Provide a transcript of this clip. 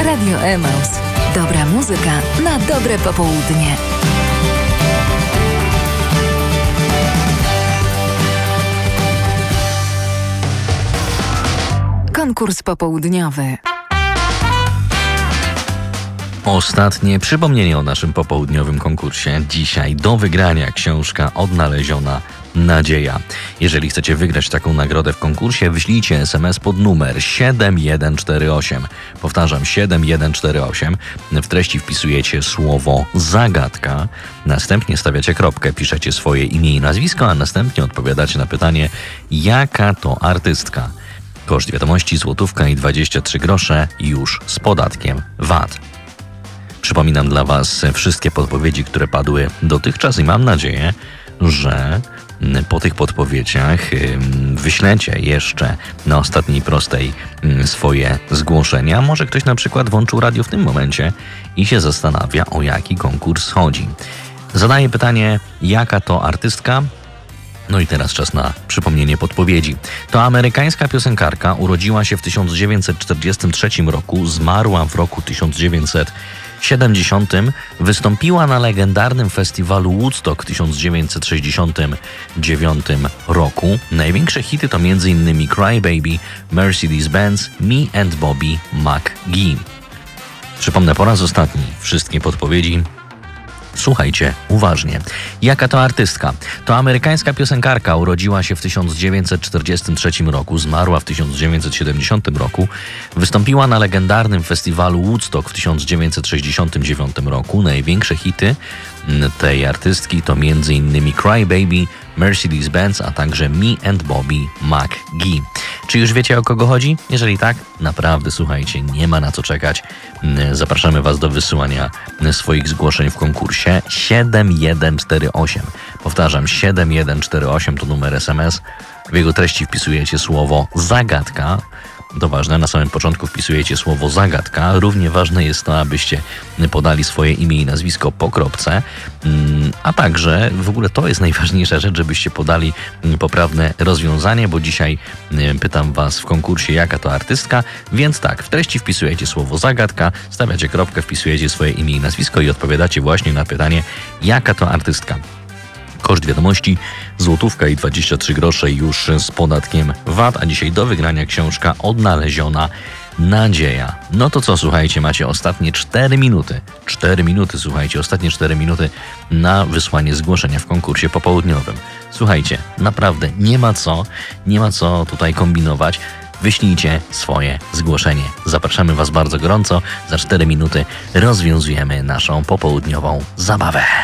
Radio Emaus. Dobra muzyka na dobre popołudnie. Konkurs popołudniowy. Ostatnie przypomnienie o naszym popołudniowym konkursie. Dzisiaj do wygrania książka Odnaleziona Nadzieja. Jeżeli chcecie wygrać taką nagrodę w konkursie, wyślijcie SMS pod numer 7148. Powtarzam, 7148. W treści wpisujecie słowo zagadka. Następnie stawiacie kropkę, piszecie swoje imię i nazwisko, a następnie odpowiadacie na pytanie, jaka to artystka. Koszt wiadomości złotówka i 23 grosze już z podatkiem VAT. Przypominam dla Was wszystkie podpowiedzi, które padły dotychczas i mam nadzieję, że po tych podpowiedziach wyślecie jeszcze na ostatniej prostej swoje zgłoszenia. Może ktoś na przykład włączył radio w tym momencie i się zastanawia, o jaki konkurs chodzi. Zadaję pytanie, jaka to artystka? No i teraz czas na przypomnienie podpowiedzi. To amerykańska piosenkarka, urodziła się w 1943 roku, zmarła w roku 1970, wystąpiła na legendarnym festiwalu Woodstock w 1969 roku. Największe hity to m.in. Cry Baby, Mercedes-Benz, Me and Bobby McGee. Przypomnę po raz ostatni wszystkie podpowiedzi. Słuchajcie uważnie. Jaka to artystka? To amerykańska piosenkarka, urodziła się w 1943 roku, zmarła w 1970 roku, wystąpiła na legendarnym festiwalu Woodstock w 1969 roku. Największe hity tej artystki to m.in. Cry Baby, Mercedes-Benz, a także Me and Bobby McGee. Czy już wiecie, o kogo chodzi? Jeżeli tak, naprawdę słuchajcie, nie ma na co czekać. Zapraszamy Was do wysyłania swoich zgłoszeń w konkursie 7148. Powtarzam, 7148 to numer SMS. W jego treści wpisujecie słowo zagadka. To ważne, na samym początku wpisujecie słowo zagadka. Równie ważne jest to, abyście podali swoje imię i nazwisko po kropce, a także w ogóle to jest najważniejsza rzecz, żebyście podali poprawne rozwiązanie, bo dzisiaj pytam Was w konkursie, jaka to artystka, więc tak, w treści wpisujecie słowo zagadka, stawiacie kropkę, wpisujecie swoje imię i nazwisko i odpowiadacie właśnie na pytanie, jaka to artystka. Koszt wiadomości złotówka i 23 grosze już z podatkiem VAT, a dzisiaj do wygrania książka Odnaleziona Nadzieja. No to co, słuchajcie, macie ostatnie 4 minuty. 4 minuty, słuchajcie, ostatnie 4 minuty na wysłanie zgłoszenia w konkursie popołudniowym. Słuchajcie, naprawdę nie ma co tutaj kombinować. Wyślijcie swoje zgłoszenie. Zapraszamy Was bardzo gorąco. Za 4 minuty rozwiązujemy naszą popołudniową zabawę.